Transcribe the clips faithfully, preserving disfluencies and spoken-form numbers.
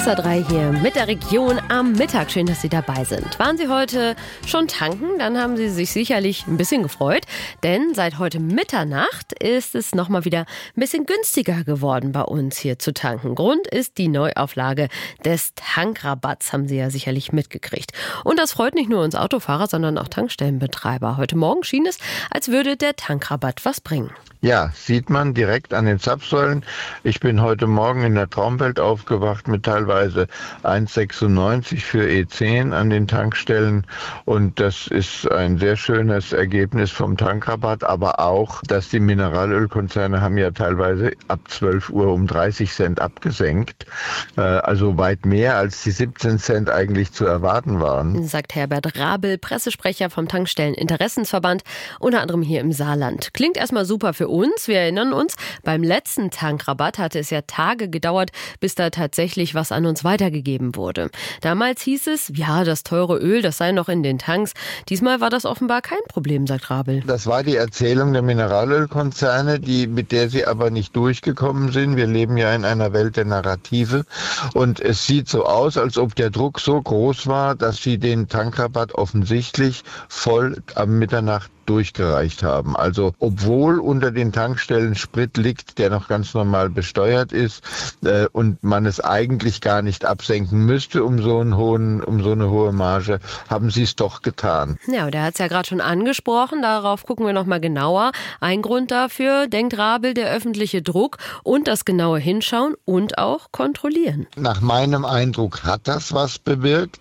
S R drei hier mit der Region am Mittag. Schön, dass Sie dabei sind. Waren Sie heute schon tanken? Dann haben Sie sich sicherlich ein bisschen gefreut. Denn seit heute Mitternacht ist es nochmal wieder ein bisschen günstiger geworden bei uns hier zu tanken. Grund ist die Neuauflage des Tankrabatts, haben Sie ja sicherlich mitgekriegt. Und das freut nicht nur uns Autofahrer, sondern auch Tankstellenbetreiber. Heute Morgen schien es, als würde der Tankrabatt was bringen. Ja, sieht man direkt an den Zapfsäulen. Ich bin heute Morgen in der Traumwelt aufgewacht mit teilweise eins Komma sechsundneunzig für E zehn an den Tankstellen. Und das ist ein sehr schönes Ergebnis vom Tankrabatt, aber auch, dass die Mineralölkonzerne haben ja teilweise ab zwölf Uhr um dreißig Cent abgesenkt. Also weit mehr als die siebzehn Cent eigentlich zu erwarten waren. Sagt Herbert Rabel, Pressesprecher vom Tankstelleninteressensverband, unter anderem hier im Saarland. Klingt erstmal super für uns. Wir erinnern uns, beim letzten Tankrabatt hatte es ja Tage gedauert, bis da tatsächlich was an uns weitergegeben wurde. Damals hieß es, ja, das teure Öl, das sei noch in den Tanks. Diesmal war das offenbar kein Problem, sagt Rabel. Das war die Erzählung der Mineralölkonzerne, die, mit der sie aber nicht durchgekommen sind. Wir leben ja in einer Welt der Narrative und es sieht so aus, als ob der Druck so groß war, dass sie den Tankrabatt offensichtlich voll am Mitternacht durchgereicht haben. Also obwohl unter den Tankstellen Sprit liegt, der noch ganz normal besteuert ist äh, und man es eigentlich gar nicht absenken müsste um so einen hohen, um so eine hohe Marge, haben sie es doch getan. Ja, der hat es ja gerade schon angesprochen, darauf gucken wir noch mal genauer. Ein Grund dafür, denkt Rabel, der öffentliche Druck und das genaue Hinschauen und auch kontrollieren. Nach meinem Eindruck hat das was bewirkt.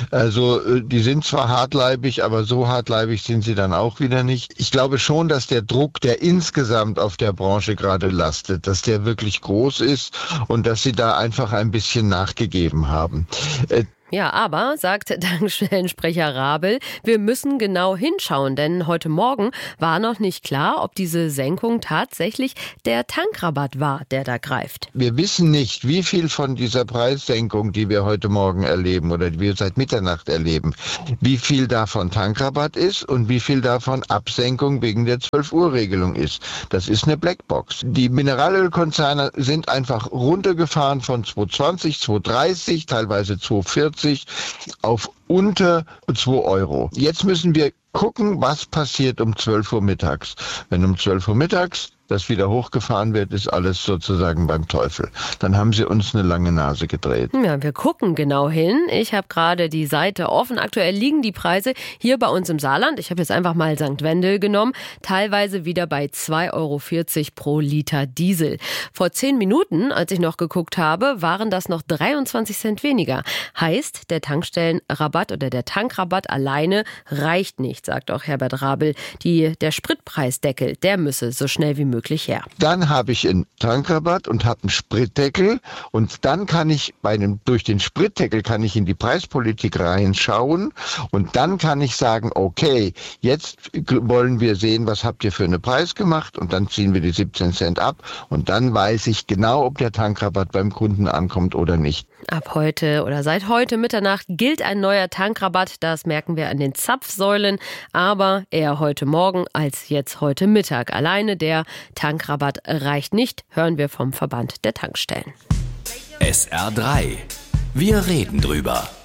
Also die sind zwar hartleibig, aber so hartleibig sind sie dann auch wieder nicht. Ich glaube schon, dass der Druck, der insgesamt auf der Branche gerade lastet, dass der wirklich groß ist und dass sie da einfach ein bisschen nachgegeben haben. Äh, Ja, aber, sagt Tankstellensprecher Rabel, wir müssen genau hinschauen, denn heute Morgen war noch nicht klar, ob diese Senkung tatsächlich der Tankrabatt war, der da greift. Wir wissen nicht, wie viel von dieser Preissenkung, die wir heute Morgen erleben oder die wir seit Mitternacht erleben, wie viel davon Tankrabatt ist und wie viel davon Absenkung wegen der zwölf Uhr Regelung ist. Das ist eine Blackbox. Die Mineralölkonzerne sind einfach runtergefahren von zwei zwanzig, zwei dreißig, teilweise zwei vierzig auf unter zwei Euro. Jetzt müssen wir gucken, was passiert um zwölf Uhr mittags. Wenn um zwölf Uhr mittags das wieder hochgefahren wird, ist alles sozusagen beim Teufel. Dann haben sie uns eine lange Nase gedreht. Ja, wir gucken genau hin. Ich habe gerade die Seite offen. Aktuell liegen die Preise hier bei uns im Saarland. Ich habe jetzt einfach mal Sankt Wendel genommen. Teilweise wieder bei zwei Euro vierzig pro Liter Diesel. Vor zehn Minuten, als ich noch geguckt habe, waren das noch dreiundzwanzig Cent weniger. Heißt, der Tankstellenrabatt oder der Tankrabatt alleine reicht nicht, sagt auch Herbert Rabel. Die, der Spritpreisdeckel, der müsse so schnell wie möglich möglich her. Dann habe ich einen Tankrabatt und habe einen Spritdeckel und dann kann ich bei einem, durch den Spritdeckel kann ich in die Preispolitik reinschauen und dann kann ich sagen, okay, jetzt wollen wir sehen, was habt ihr für einen Preis gemacht und dann ziehen wir die siebzehn Cent ab und dann weiß ich genau, ob der Tankrabatt beim Kunden ankommt oder nicht. Ab heute oder seit heute Mitternacht gilt ein neuer Tankrabatt, das merken wir an den Zapfsäulen, aber eher heute Morgen als jetzt heute Mittag. Alleine der Tankrabatt reicht nicht, hören wir vom Verband der Tankstellen. S R drei. Wir reden drüber.